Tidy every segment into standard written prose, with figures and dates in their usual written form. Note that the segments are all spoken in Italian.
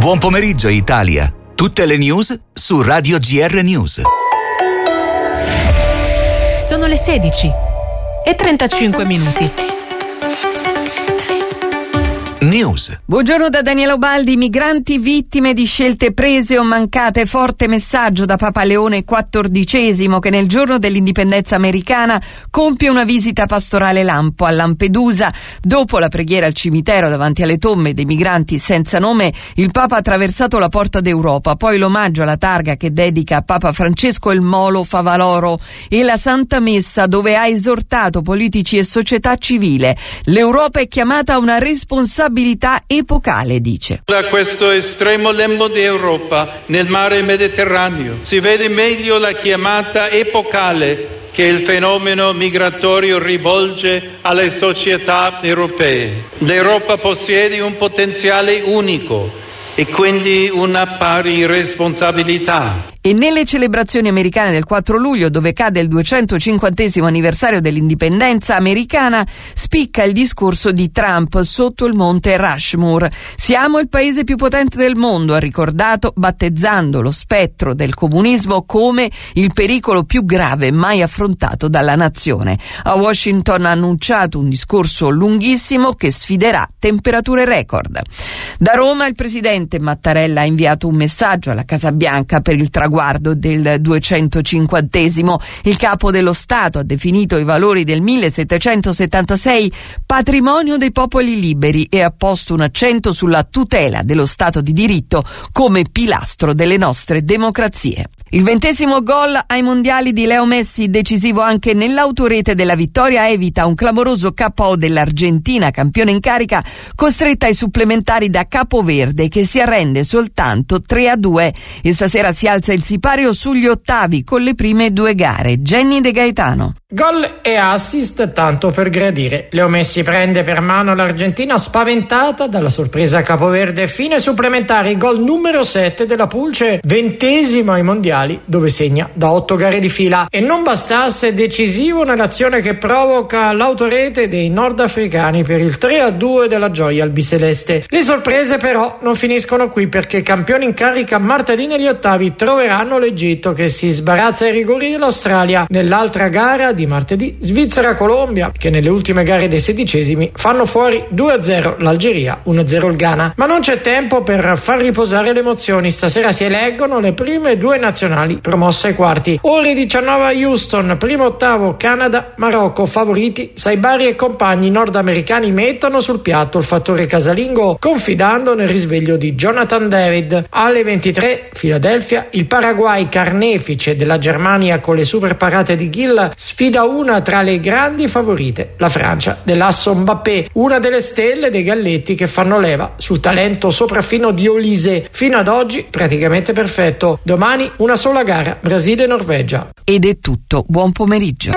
Buon pomeriggio Italia. Tutte le news su Radio GR News. Sono le 16:35. News. Buongiorno da Daniela Ubaldi. Migranti vittime di scelte prese o mancate. Forte messaggio da Papa Leone XIV, che nel giorno dell'indipendenza americana compie una visita pastorale lampo a Lampedusa. Dopo la preghiera al cimitero davanti alle tombe dei migranti senza nome, il Papa ha attraversato la Porta d'Europa, poi l'omaggio alla targa che dedica a Papa Francesco il Molo Favaloro e la Santa Messa, dove ha esortato politici e società civile. L'Europa è chiamata a una responsabilità epocale, dice. Da questo estremo lembo di Europa nel mare Mediterraneo si vede meglio la chiamata epocale che il fenomeno migratorio rivolge alle società europee. L'Europa possiede un potenziale unico e quindi una pari responsabilità. E nelle celebrazioni americane del 4 luglio, dove cade il 250° anniversario dell'indipendenza americana, spicca il discorso di Trump sotto il monte Rushmore. Siamo il paese più potente del mondo, ha ricordato, battezzando lo spettro del comunismo come il pericolo più grave mai affrontato dalla nazione. A Washington ha annunciato un discorso lunghissimo che sfiderà temperature record. Da Roma il presidente Mattarella ha inviato un messaggio alla Casa Bianca per il traguardo del 250°. Il capo dello Stato ha definito i valori del 1776 patrimonio dei popoli liberi e ha posto un accento sulla tutela dello Stato di diritto come pilastro delle nostre democrazie. Il 20° gol ai mondiali di Leo Messi, decisivo anche nell'autorete della vittoria, evita un clamoroso KO dell'Argentina, campione in carica, costretta ai supplementari da Capoverde, che si arrende soltanto 3-2 e stasera si alza il sipario sugli ottavi con le prime 2 gare. Jenny De Gaetano. Gol e assist tanto per gradire. Leo Messi prende per mano l'Argentina spaventata dalla sorpresa Capoverde. Fine supplementari, gol numero 7 della Pulce, 20° ai mondiali, dove segna da 8 gare di fila. E non bastasse, decisivo nell'azione che provoca l'autorete dei nordafricani per il 3-2 della gioia albiceleste. Le sorprese però non finiscono qui, perché campioni in carica martedì negli ottavi troveranno l'Egitto, che si sbarazza ai rigori dell'Australia. Nell'altra gara di martedì, Svizzera-Colombia, che nelle ultime gare dei 16esimi fanno fuori 2-0 l'Algeria, 1-0 il Ghana. Ma non c'è tempo per far riposare le emozioni. Stasera si eleggono le prime 2 nazionali promosse ai quarti. Ore 19 a Houston, primo ottavo Canada-Marocco, favoriti Saibari e compagni nordamericani mettono sul piatto il fattore casalingo, confidando nel risveglio di Jonathan David. Alle 23 Philadelphia, il Paraguay, carnefice della Germania con le super parate di Gill, sfida una tra le grandi favorite, la Francia dell'asso Mbappé, una delle stelle dei galletti che fanno leva sul talento sopraffino di Olise, fino ad oggi praticamente perfetto. Domani una sola gara, Brasile-Norvegia. Ed è tutto, buon pomeriggio.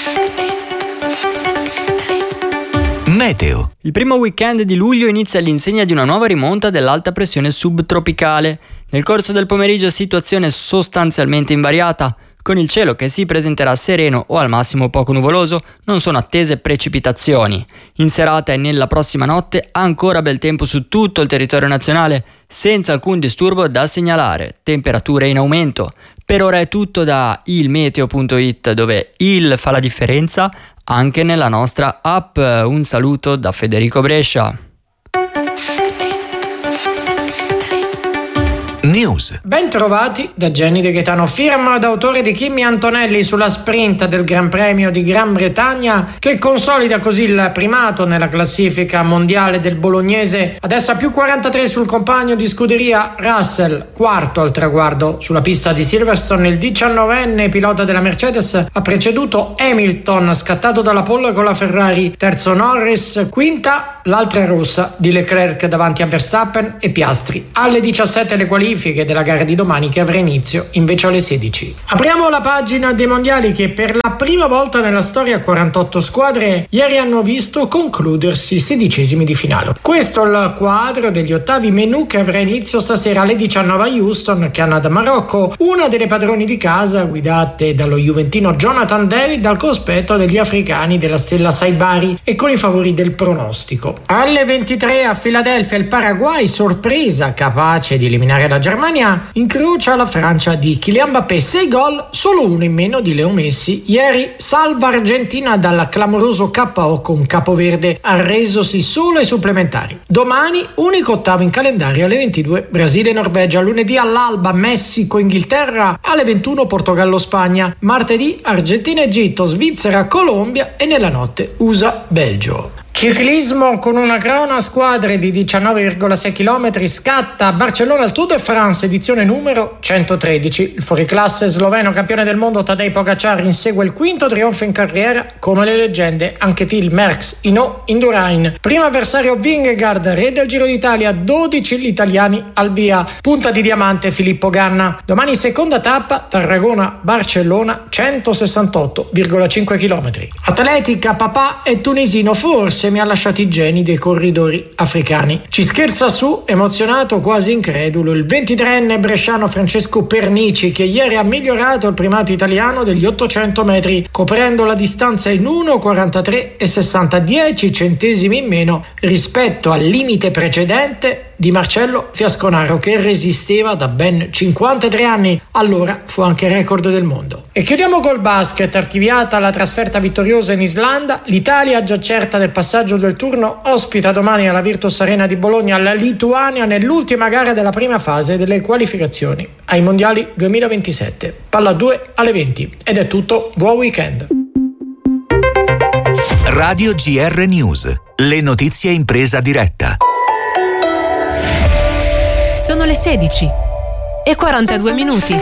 Meteo. Il primo weekend di luglio inizia all'insegna di una nuova rimonta dell'alta pressione subtropicale. Nel corso del pomeriggio situazione sostanzialmente invariata. Con il cielo che si presenterà sereno o al massimo poco nuvoloso, non sono attese precipitazioni. In serata e nella prossima notte ancora bel tempo su tutto il territorio nazionale, senza alcun disturbo da segnalare, temperature in aumento. Per ora è tutto da ilmeteo.it, dove il fa la differenza anche nella nostra app. Un saluto da Federico Brescia. News. Ben trovati da Jenny De Gaetano, firma d'autore di Kimi Antonelli sulla sprint del Gran Premio di Gran Bretagna, che consolida così il primato nella classifica mondiale del bolognese. Adesso a più 43 sul compagno di scuderia Russell, quarto al traguardo. Sulla pista di Silverstone il 19enne pilota della Mercedes ha preceduto Hamilton, scattato dalla pole con la Ferrari, terzo Norris, quinta l'altra rossa di Leclerc davanti a Verstappen e Piastri. Alle 17 le qualifiche della gara di domani, che avrà inizio invece alle 16. Apriamo la pagina dei mondiali, che per la prima volta nella storia 48 squadre ieri hanno visto concludersi i 16esimi di finale. Questo è il quadro degli ottavi, menù che avrà inizio stasera alle 19 a Houston, Canada-Marocco, una delle padroni di casa guidate dallo juventino Jonathan David al cospetto degli africani della stella Saibari e con i favori del pronostico. Alle 23 a Filadelfia il Paraguay, sorpresa capace di eliminare la Germania, incrocia la Francia di Kylian Mbappé. 6 gol, solo uno in meno di Leo Messi. Ieri salva Argentina dal clamoroso KO con Capoverde, arresosi solo ai supplementari. Domani unico ottavo in calendario alle 22 Brasile e Norvegia. Lunedì all'alba Messico Inghilterra, alle 21 Portogallo Spagna. Martedì Argentina Egitto, Svizzera Colombia e nella notte USA Belgio. Ciclismo con una crona a squadre di 19,6 km scatta a Barcellona il Tour de France edizione numero 113. Il fuoriclasse sloveno campione del mondo Tadej Pogacar insegue il quinto trionfo in carriera. Come le leggende anche Till, Merckx, Hinault, Indurain. Primo avversario Vingegaard, re del Giro d'Italia, 12 gli italiani al via. Punta di diamante Filippo Ganna. Domani seconda tappa Tarragona-Barcellona, 168,5 km. Atletica, papà è tunisino, forse mi ha lasciato i geni dei corridori africani. Ci scherza su, emozionato, quasi incredulo, il 23enne bresciano Francesco Pernici, che ieri ha migliorato il primato italiano degli 800 metri, coprendo la distanza in 1,43,60, 10 centesimi in meno rispetto al limite precedente di Marcello Fiasconaro, che resisteva da ben 53 anni. Allora fu anche record del mondo. E chiudiamo col basket. Archiviata la trasferta vittoriosa in Islanda, l'Italia, già certa del passaggio del turno, ospita domani alla Virtus Arena di Bologna la Lituania nell'ultima gara della prima fase delle qualificazioni ai Mondiali 2027. Palla 2 alle 20. Ed è tutto, buon weekend. Radio GR News, le notizie in presa diretta. Sono le 16 e 42 minuti.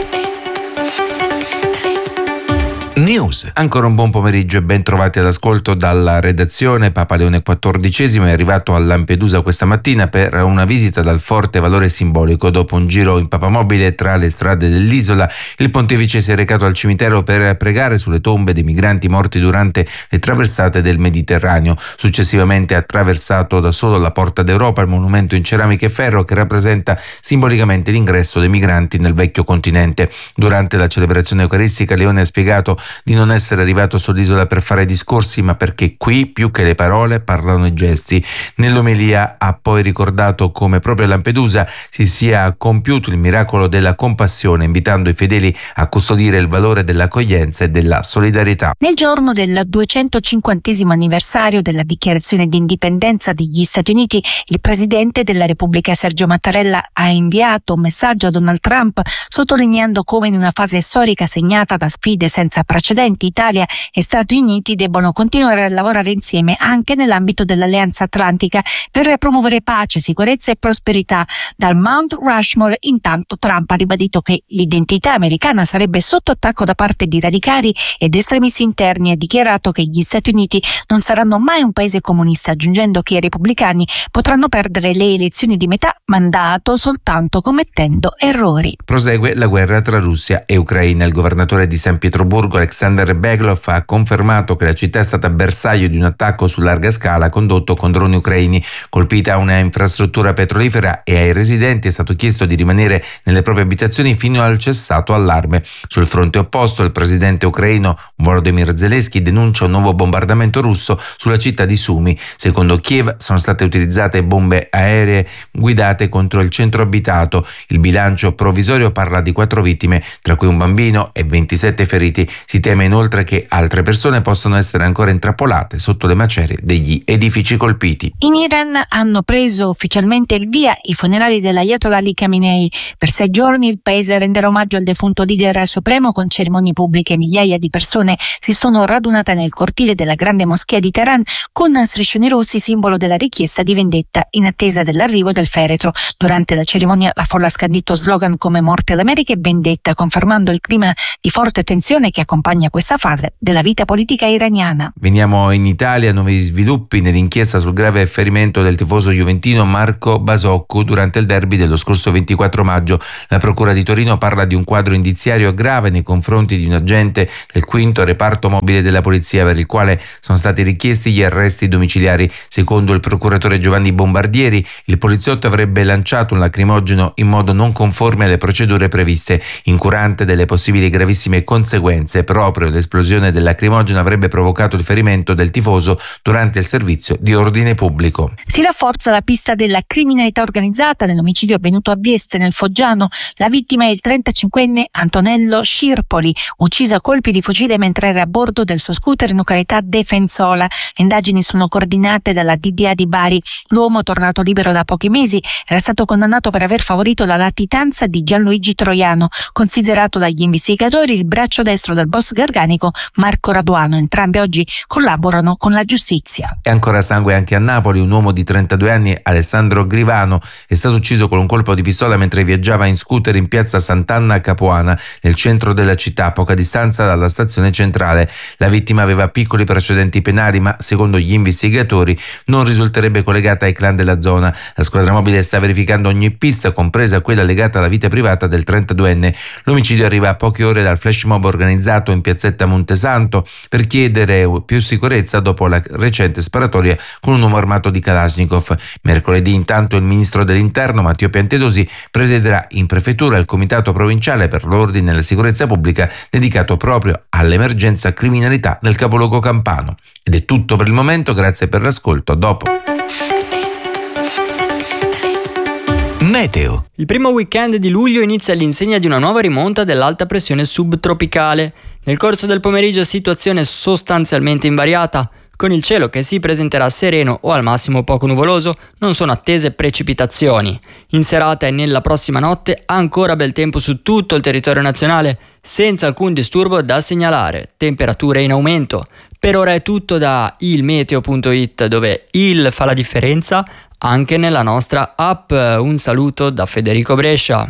News. Ancora un buon pomeriggio e ben trovati all'ascolto dalla redazione. Papa Leone XIV è arrivato a Lampedusa questa mattina per una visita dal forte valore simbolico. Dopo un giro in papamobile tra le strade dell'isola, il pontefice si è recato al cimitero per pregare sulle tombe dei migranti morti durante le traversate del Mediterraneo. Successivamente ha attraversato da solo la Porta d'Europa, il monumento in ceramica e ferro che rappresenta simbolicamente l'ingresso dei migranti nel vecchio continente. Durante la celebrazione eucaristica Leone ha spiegato di non essere arrivato sull'isola per fare discorsi, ma perché qui più che le parole parlano i gesti. Nell'omelia ha poi ricordato come proprio a Lampedusa si sia compiuto il miracolo della compassione, invitando i fedeli a custodire il valore dell'accoglienza e della solidarietà. Nel giorno del 250° anniversario della dichiarazione di indipendenza degli Stati Uniti, il presidente della Repubblica Sergio Mattarella ha inviato un messaggio a Donald Trump sottolineando come in una fase storica segnata da sfide senza precedenti, Italia e Stati Uniti debbono continuare a lavorare insieme anche nell'ambito dell'Alleanza Atlantica per promuovere pace, sicurezza e prosperità. Dal Mount Rushmore, intanto, Trump ha ribadito che l'identità americana sarebbe sotto attacco da parte di radicali ed estremisti interni e ha dichiarato che gli Stati Uniti non saranno mai un paese comunista, aggiungendo che i repubblicani potranno perdere le elezioni di metà mandato soltanto commettendo errori. Prosegue la guerra tra Russia e Ucraina. Il governatore di San Pietroburgo, Alexander Beglov, ha confermato che la città è stata bersaglio di un attacco su larga scala condotto con droni ucraini. Colpita una infrastruttura petrolifera e ai residenti è stato chiesto di rimanere nelle proprie abitazioni fino al cessato allarme. Sul fronte opposto, il presidente ucraino Volodymyr Zelensky denuncia un nuovo bombardamento russo sulla città di Sumy. Secondo Kiev sono state utilizzate bombe aeree guidate contro il centro abitato. Il bilancio provvisorio parla di 4 vittime, tra cui un bambino, e 27 feriti. Si teme inoltre che altre persone possano essere ancora intrappolate sotto le macerie degli edifici colpiti. In Iran hanno preso ufficialmente il via i funerali dell'Ayatollah Ali Khamenei. Per 6 giorni il paese renderà omaggio al defunto leader supremo con cerimonie pubbliche. Migliaia di persone si sono radunate nel cortile della grande moschea di Teheran con striscioni rossi, simbolo della richiesta di vendetta in attesa dell'arrivo del feretro. Durante la cerimonia la folla ha scandito slogan come "Morte all'America" e "Vendetta", confermando il clima di forte tensione che accompagna questa fase della vita politica iraniana. Veniamo in Italia. Nuovi sviluppi nell'inchiesta sul grave ferimento del tifoso juventino Marco Basoccu durante il derby dello scorso 24 maggio. La procura di Torino parla di un quadro indiziario grave nei confronti di un agente del 5° reparto mobile della polizia, per il quale sono stati richiesti gli arresti domiciliari. Secondo il procuratore Giovanni Bombardieri, il poliziotto avrebbe lanciato un lacrimogeno in modo non conforme alle procedure previste, incurante delle possibili gravissime conseguenze. proprio l'esplosione del lacrimogeno avrebbe provocato il ferimento del tifoso durante il servizio di ordine pubblico. Si rafforza la pista della criminalità organizzata nell'omicidio avvenuto a Vieste nel Foggiano. La vittima è il 35enne Antonello Scirpoli, ucciso a colpi di fucile mentre era a bordo del suo scooter in località Defensola. Le indagini sono coordinate dalla DDA di Bari. L'uomo, tornato libero da pochi mesi, era stato condannato per aver favorito la latitanza di Gianluigi Troiano, considerato dagli investigatori il braccio destro del boss garganico Marco Raduano. Entrambi oggi collaborano con la giustizia. E ancora sangue anche a Napoli. Un uomo di 32 anni, Alessandro Grivano, è stato ucciso con un colpo di pistola mentre viaggiava in scooter in piazza Sant'Anna a Capuana, nel centro della città, a poca distanza dalla stazione centrale. La vittima aveva piccoli precedenti penali, ma secondo gli investigatori non risulterebbe collegata ai clan della zona. La squadra mobile sta verificando ogni pista, compresa quella legata alla vita privata del 32enne. L'omicidio arriva a poche ore dal flash mob organizzato in piazzetta Montesanto per chiedere più sicurezza dopo la recente sparatoria con un uomo armato di Kalashnikov. Mercoledì intanto il ministro dell'Interno Matteo Piantedosi presiederà in prefettura il comitato provinciale per l'ordine e la sicurezza pubblica dedicato proprio all'emergenza criminalità nel capoluogo campano. Ed è tutto per il momento, grazie per l'ascolto, a dopo. Meteo. Il primo weekend di luglio inizia all'insegna di una nuova rimonta dell'alta pressione subtropicale. Nel corso del pomeriggio situazione sostanzialmente invariata. Con il cielo che si presenterà sereno o al massimo poco nuvoloso, non sono attese precipitazioni. In serata e nella prossima notte ancora bel tempo su tutto il territorio nazionale, senza alcun disturbo da segnalare, temperature in aumento. Per ora è tutto da ilmeteo.it, dove il fa la differenza anche nella nostra app. Un saluto da Federico Brescia.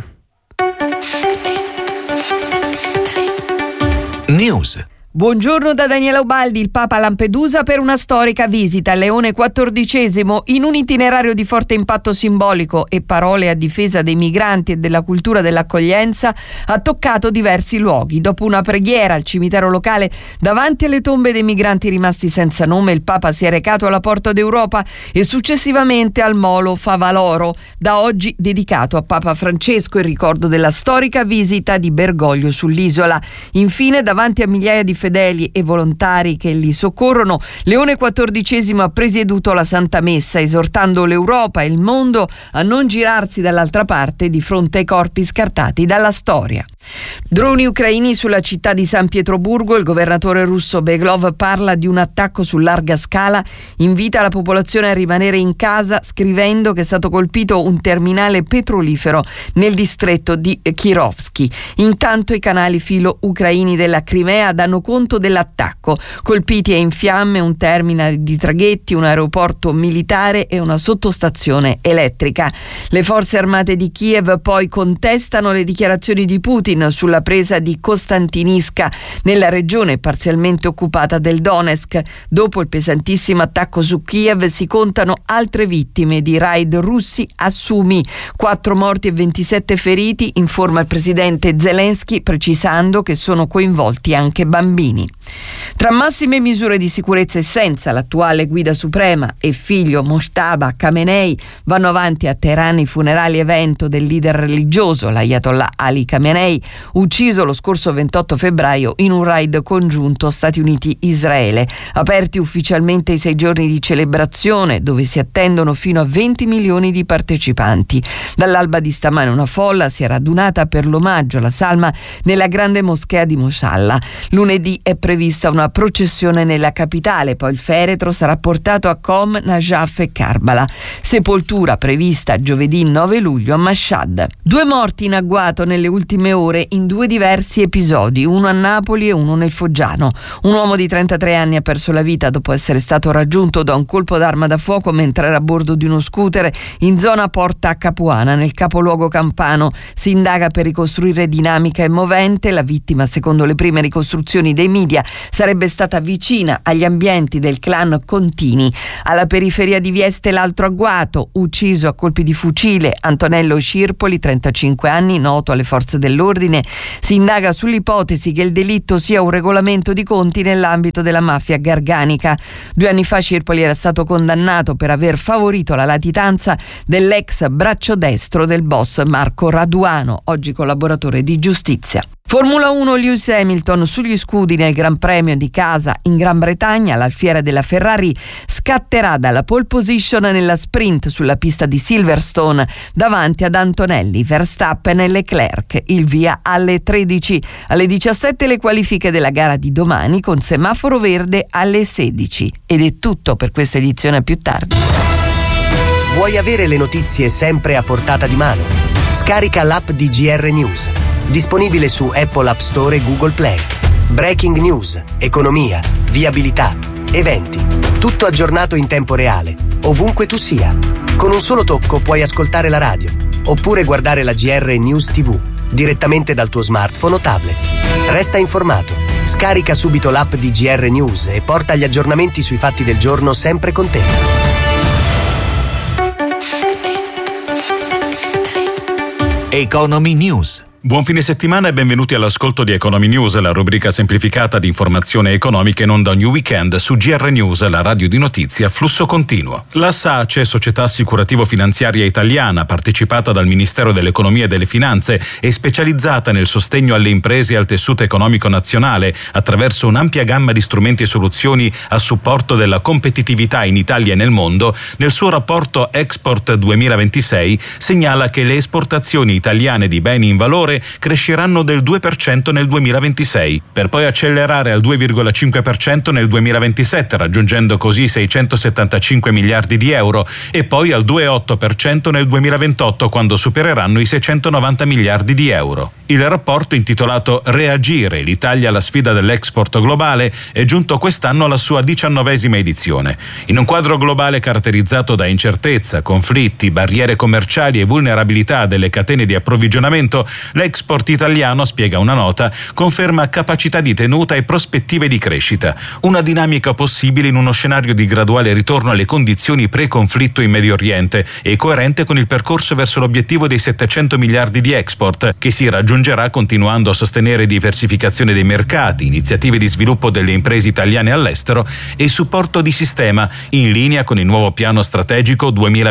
News. Buongiorno da Daniela Ubaldi. Il Papa a Lampedusa per una storica visita. Leone XIV, in un itinerario di forte impatto simbolico e parole a difesa dei migranti e della cultura dell'accoglienza, ha toccato diversi luoghi. Dopo una preghiera al cimitero locale davanti alle tombe dei migranti rimasti senza nome, il Papa si è recato alla Porta d'Europa e successivamente al Molo Favaloro, da oggi dedicato a Papa Francesco in ricordo della storica visita di Bergoglio sull'isola. Infine, davanti a migliaia di fedeli e volontari che li soccorrono, Leone XIV ha presieduto la Santa Messa, esortando l'Europa e il mondo a non girarsi dall'altra parte di fronte ai corpi scartati dalla storia. Droni ucraini sulla città di San Pietroburgo. Il governatore russo Beglov parla di un attacco su larga scala, invita la popolazione a rimanere in casa, scrivendo che è stato colpito un terminale petrolifero nel distretto di Kirovsky. Intanto i canali filo ucraini della Crimea danno conto dell'attacco. Colpiti e in fiamme un terminale di traghetti, un aeroporto militare e una sottostazione elettrica. Le forze armate di Kiev poi contestano le dichiarazioni di Putin sulla presa di Kostantinivka nella regione parzialmente occupata del Donetsk. Dopo il pesantissimo attacco su Kiev si contano altre vittime di raid russi a Sumi, 4 morti e 27 feriti, informa il presidente Zelensky, precisando che sono coinvolti anche bambini. Tra massime misure di sicurezza e senza, l'attuale guida suprema e figlio Mojtaba Khamenei vanno avanti a Teheran i funerali evento del leader religioso, l'Ayatollah Ali Khamenei, ucciso lo scorso 28 febbraio in un raid congiunto Stati Uniti-Israele. Aperti ufficialmente i 6 giorni di celebrazione, dove si attendono fino a 20 milioni di partecipanti. Dall'alba di stamane una folla si è radunata per l'omaggio alla salma nella grande moschea di Mosalla. Lunedì è prevista una processione nella capitale, poi il feretro sarà portato a Qom, Najaf e Karbala. Sepoltura prevista giovedì 9 luglio a Mashhad. 2 morti in agguato nelle ultime ore in 2 diversi episodi, uno a Napoli e uno nel Foggiano. Un uomo di 33 anni ha perso la vita dopo essere stato raggiunto da un colpo d'arma da fuoco mentre era a bordo di uno scooter in zona Porta a Capuana, nel capoluogo campano. Si indaga per ricostruire dinamica e movente. La vittima, secondo le prime ricostruzioni dei media, sarebbe stata vicina agli ambienti del clan Contini. Alla periferia di Vieste l'altro agguato, ucciso a colpi di fucile, Antonello Scirpoli, 35 anni, noto alle forze dell'ordine. Si indaga sull'ipotesi che il delitto sia un regolamento di conti nell'ambito della mafia garganica. 2 anni fa Scirpoli era stato condannato per aver favorito la latitanza dell'ex braccio destro del boss Marco Raduano, oggi collaboratore di giustizia. Formula 1, Lewis Hamilton sugli scudi nel Gran Premio di casa in Gran Bretagna. L'alfiere della Ferrari scatterà dalla pole position nella sprint sulla pista di Silverstone davanti ad Antonelli, Verstappen e Leclerc. Il via alle 13. Alle 17 le qualifiche della gara di domani con semaforo verde alle 16. Ed è tutto per questa edizione, più tardi. Vuoi avere le notizie sempre a portata di mano? Scarica l'app di GR News. Disponibile su Apple App Store e Google Play. Breaking news, economia, viabilità, eventi. Tutto aggiornato in tempo reale, ovunque tu sia. Con un solo tocco puoi ascoltare la radio, oppure guardare la GR News TV, direttamente dal tuo smartphone o tablet. Resta informato. Scarica subito l'app di GR News e porta gli aggiornamenti sui fatti del giorno sempre con te. Economy News. Buon fine settimana e benvenuti all'ascolto di Economy News, la rubrica semplificata di informazione economica in onda ogni weekend su GR News, la radio di notizia a flusso continuo. La SACE, società assicurativo-finanziaria italiana, partecipata dal Ministero dell'Economia e delle Finanze e specializzata nel sostegno alle imprese e al tessuto economico nazionale attraverso un'ampia gamma di strumenti e soluzioni a supporto della competitività in Italia e nel mondo, nel suo rapporto Export 2026 segnala che le esportazioni italiane di beni in valore cresceranno del 2% nel 2026, per poi accelerare al 2,5% nel 2027, raggiungendo così 675 miliardi di euro, e poi al 2,8% nel 2028, quando supereranno i 690 miliardi di euro. Il rapporto, intitolato Reagire, l'Italia alla sfida dell'export globale, è giunto quest'anno alla sua 19ª edizione. In un quadro globale caratterizzato da incertezza, conflitti, barriere commerciali e vulnerabilità delle catene di approvvigionamento, l'export italiano, spiega una nota, conferma capacità di tenuta e prospettive di crescita, una dinamica possibile in uno scenario di graduale ritorno alle condizioni pre-conflitto in Medio Oriente e coerente con il percorso verso l'obiettivo dei 700 miliardi di export, che si raggiungerà continuando a sostenere diversificazione dei mercati, iniziative di sviluppo delle imprese italiane all'estero e supporto di sistema, in linea con il nuovo piano strategico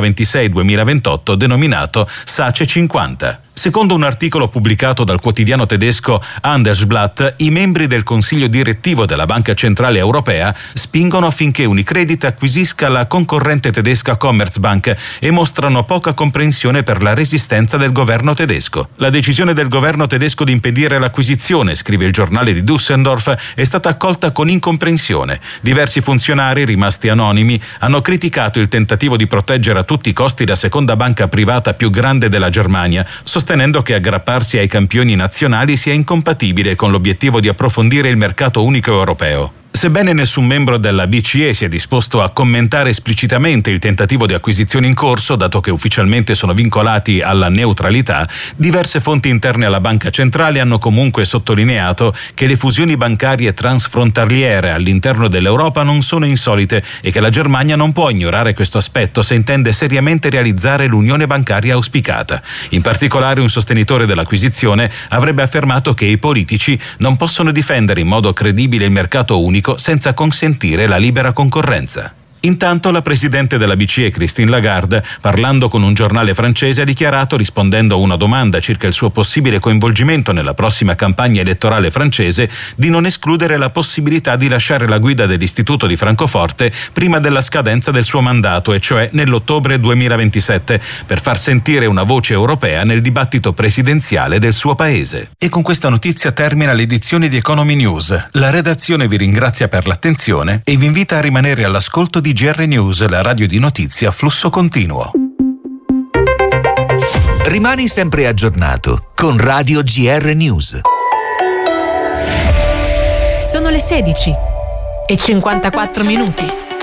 2026-2028 denominato SACE 50. Secondo un articolo pubblicato dal quotidiano tedesco Handelsblatt, i membri del consiglio direttivo della Banca Centrale Europea spingono affinché Unicredit acquisisca la concorrente tedesca Commerzbank e mostrano poca comprensione per la resistenza del governo tedesco. La decisione del governo tedesco di impedire l'acquisizione, scrive il giornale di Düsseldorf, è stata accolta con incomprensione. Diversi funzionari, rimasti anonimi, hanno criticato il tentativo di proteggere a tutti i costi la seconda banca privata più grande della Germania, sostenendo che aggrapparsi ai campioni nazionali sia incompatibile con l'obiettivo di approfondire il mercato unico europeo. Sebbene nessun membro della BCE sia disposto a commentare esplicitamente il tentativo di acquisizione in corso, dato che ufficialmente sono vincolati alla neutralità, diverse fonti interne alla Banca Centrale hanno comunque sottolineato che le fusioni bancarie transfrontaliere all'interno dell'Europa non sono insolite e che la Germania non può ignorare questo aspetto se intende seriamente realizzare l'unione bancaria auspicata. In particolare, un sostenitore dell'acquisizione avrebbe affermato che i politici non possono difendere in modo credibile il mercato unico senza consentire la libera concorrenza. Intanto la presidente della BCE, Christine Lagarde, parlando con un giornale francese, ha dichiarato, rispondendo a una domanda circa il suo possibile coinvolgimento nella prossima campagna elettorale francese, di non escludere la possibilità di lasciare la guida dell'Istituto di Francoforte prima della scadenza del suo mandato, e cioè nell'ottobre 2027, per far sentire una voce europea nel dibattito presidenziale del suo paese. E con questa notizia termina l'edizione di Economy News. La redazione vi ringrazia per l'attenzione e vi invita a rimanere all'ascolto di GR News, la radio di notizie a flusso continuo. Rimani sempre aggiornato con Radio GR News. Sono le 16 e 54 minuti.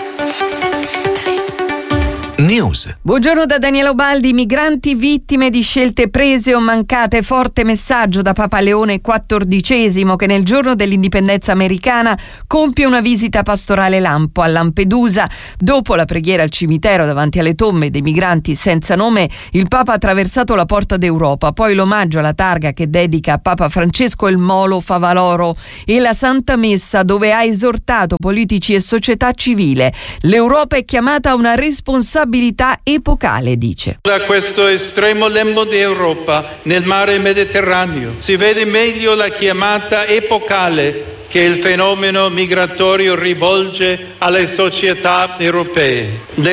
News. Buongiorno da Daniela Ubaldi. Migranti vittime di scelte prese o mancate. Forte messaggio da Papa Leone XIV, che nel giorno dell'indipendenza americana compie una visita pastorale lampo a Lampedusa. Dopo la preghiera al cimitero davanti alle tombe dei migranti senza nome, il Papa ha attraversato la Porta d'Europa, poi l'omaggio alla targa che dedica a Papa Francesco il Molo Favaloro e la Santa Messa, dove ha esortato politici e società civile. L'Europa è chiamata a una responsabilità instabilità epocale, dice. Da questo estremo lembo di Europa, nel mare Mediterraneo, si vede meglio la chiamata epocale che il fenomeno migratorio rivolge alle società europee.